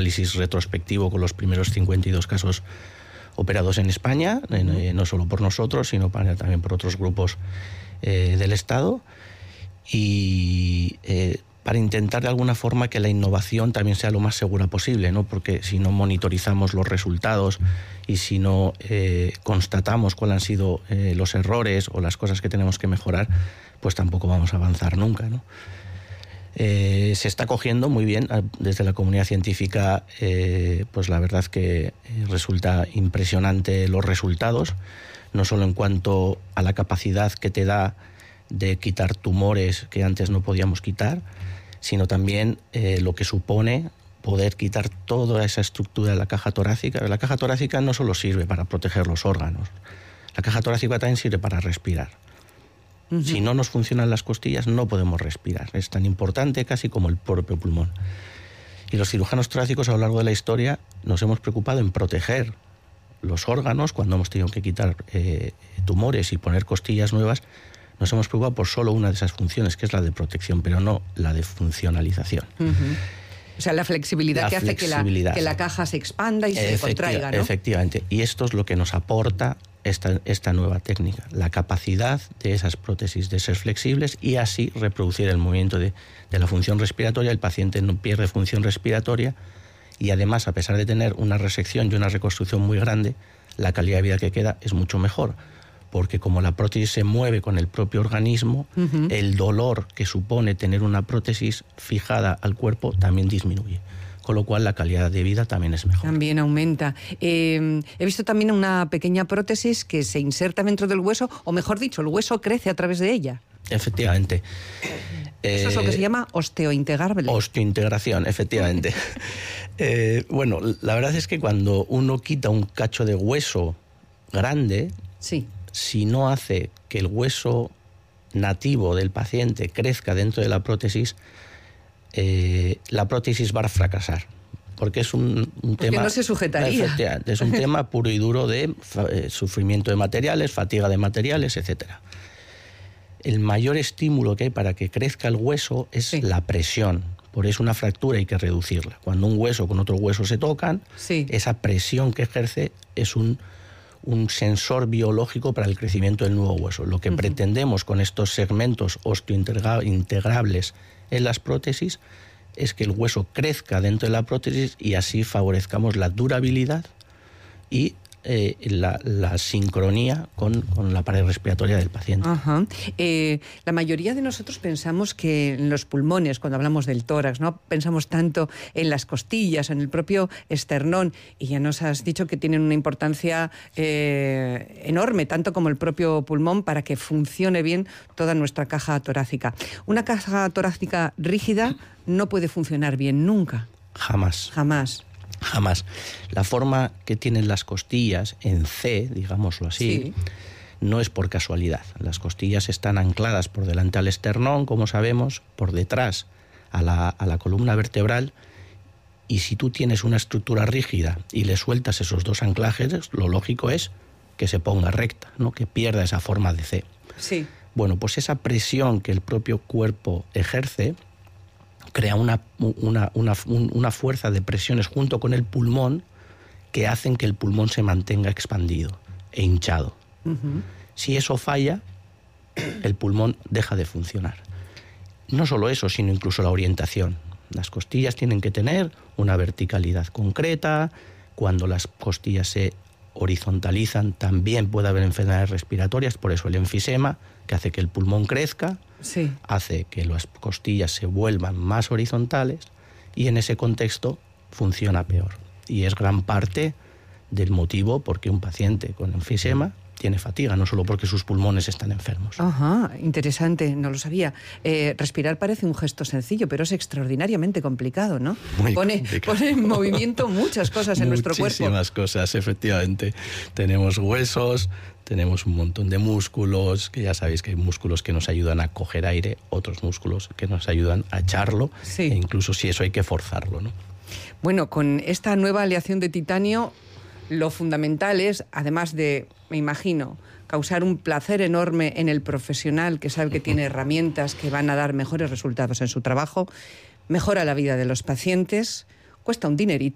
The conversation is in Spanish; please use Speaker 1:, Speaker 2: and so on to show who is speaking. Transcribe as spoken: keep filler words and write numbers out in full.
Speaker 1: análisis retrospectivo con los primeros cincuenta y dos casos operados en España, eh, no solo por nosotros, sino para, también por otros grupos eh, del Estado, y eh, para intentar de alguna forma que la innovación también sea lo más segura posible, ¿no? Porque si no monitorizamos los resultados y si no eh, constatamos cuáles han sido eh, los errores o las cosas que tenemos que mejorar, pues tampoco vamos a avanzar nunca, ¿no? Eh, se está cogiendo muy bien desde la comunidad científica, eh, pues la verdad que resulta impresionante los resultados, no solo en cuanto a la capacidad que te da de quitar tumores que antes no podíamos quitar, sino también eh, lo que supone poder quitar toda esa estructura de la caja torácica. La caja torácica no solo sirve para proteger los órganos, la caja torácica también sirve para respirar. Uh-huh. Si no nos funcionan las costillas, no podemos respirar. Es tan importante casi como el propio pulmón. Y los cirujanos torácicos a lo largo de la historia nos hemos preocupado en proteger los órganos cuando hemos tenido que quitar eh, tumores y poner costillas nuevas. Nos hemos preocupado por solo una de esas funciones, que es la de protección, pero no la de funcionalización.
Speaker 2: Uh-huh. O sea, la flexibilidad
Speaker 1: la
Speaker 2: que
Speaker 1: flexibilidad.
Speaker 2: hace que la, que la caja se expanda y Efecti- se contraiga, ¿no?
Speaker 1: Efectivamente. Y esto es lo que nos aporta Esta, esta nueva técnica, la capacidad de esas prótesis de ser flexibles y así reproducir el movimiento de, de la función respiratoria. El paciente no pierde función respiratoria y además, a pesar de tener una resección y una reconstrucción muy grande, la calidad de vida que queda es mucho mejor, porque como la prótesis se mueve con el propio organismo, uh-huh. el dolor que supone tener una prótesis fijada al cuerpo también disminuye. Con lo cual la calidad de vida también es mejor.
Speaker 2: También aumenta. Eh, he visto también una pequeña prótesis que se inserta dentro del hueso, o mejor dicho, el hueso crece a través de ella.
Speaker 1: Efectivamente.
Speaker 2: Eso eh, es lo que se llama osteointegrable.
Speaker 1: Osteointegración, efectivamente. eh, bueno, la verdad es que cuando uno quita un cacho de hueso grande,
Speaker 2: sí.
Speaker 1: si no hace que el hueso nativo del paciente crezca dentro de la prótesis, Eh, la prótesis va a fracasar, porque es un, un
Speaker 2: porque
Speaker 1: tema...
Speaker 2: no se sujetaría.
Speaker 1: Es un tema puro y duro de eh, sufrimiento de materiales, fatiga de materiales, etcétera. El mayor estímulo que hay para que crezca el hueso es sí. la presión. Por eso una fractura hay que reducirla. Cuando un hueso con otro hueso se tocan, sí. esa presión que ejerce es un, un sensor biológico para el crecimiento del nuevo hueso. Lo que uh-huh. pretendemos con estos segmentos osteointegrables en las prótesis es que el hueso crezca dentro de la prótesis y así favorezcamos la durabilidad y eh, la, la sincronía con, con la pared respiratoria del paciente.
Speaker 2: Ajá. Eh, la mayoría de nosotros pensamos que en los pulmones, cuando hablamos del tórax, no pensamos tanto en las costillas, en el propio esternón, y ya nos has dicho que tienen una importancia eh, enorme, tanto como el propio pulmón, para que funcione bien toda nuestra caja torácica. Una caja torácica rígida no puede funcionar bien nunca.
Speaker 1: Jamás.
Speaker 2: Jamás.
Speaker 1: Jamás. La forma que tienen las costillas en C, digámoslo así, sí. no es por casualidad. Las costillas están ancladas por delante al esternón, como sabemos, por detrás a la, a la columna vertebral, y si tú tienes una estructura rígida y le sueltas esos dos anclajes, lo lógico es que se ponga recta, ¿no? Que pierda esa forma de C.
Speaker 2: Sí.
Speaker 1: Bueno, pues esa presión que el propio cuerpo ejerce crea una, una, una, una fuerza de presiones junto con el pulmón que hacen que el pulmón se mantenga expandido e hinchado. Uh-huh. Si eso falla, el pulmón deja de funcionar. No solo eso, sino incluso la orientación. Las costillas tienen que tener una verticalidad concreta. Cuando las costillas se horizontalizan, también puede haber enfermedades respiratorias, por eso el enfisema, que hace que el pulmón crezca, sí. hace que las costillas se vuelvan más horizontales, y en ese contexto funciona peor. Y es gran parte del motivo por qué un paciente con enfisema tiene fatiga, no solo porque sus pulmones están enfermos.
Speaker 2: Ajá, interesante, no lo sabía. Eh, respirar parece un gesto sencillo, pero es extraordinariamente complicado, ¿no?
Speaker 1: Muy
Speaker 2: pone,
Speaker 1: complicado.
Speaker 2: Pone en movimiento muchas cosas en nuestro cuerpo.
Speaker 1: Muchísimas cosas, efectivamente. Tenemos huesos, tenemos un montón de músculos, que ya sabéis que hay músculos que nos ayudan a coger aire, otros músculos que nos ayudan a echarlo, sí. e incluso si eso hay que forzarlo, ¿no?
Speaker 2: Bueno, con esta nueva aleación de titanio, lo fundamental es, además de, me imagino, causar un placer enorme en el profesional que sabe que tiene herramientas que van a dar mejores resultados en su trabajo, mejora la vida de los pacientes, cuesta un dinerito.